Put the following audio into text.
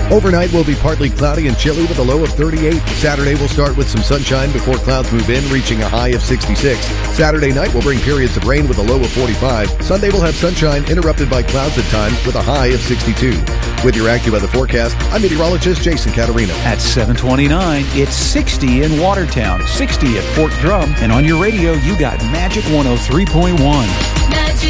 Overnight will be partly cloudy and chilly with a low of 38. Saturday will start with some sunshine before clouds move in, reaching a high of 66. Saturday night will bring periods of rain with a low of 45. Sunday will have sunshine interrupted by clouds at times with a high of 62. With your AccuWeather forecast, I'm meteorologist Jason Caterino. At 7:29, it's 60 in Watertown, 60 at Fort Drum, and on your radio, you got Magic 103.1.